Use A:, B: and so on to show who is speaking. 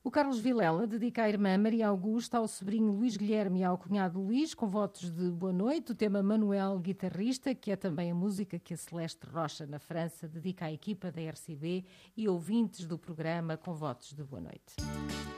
A: O Carlos Vilela dedica à irmã Maria Augusta, ao sobrinho Luís Guilherme e ao cunhado Luís, com votos de boa noite. O tema Manuel, guitarrista, que é também a música que a Celeste Rocha, na França, dedica à equipa da RCB e ouvintes do programa, com votos de boa noite.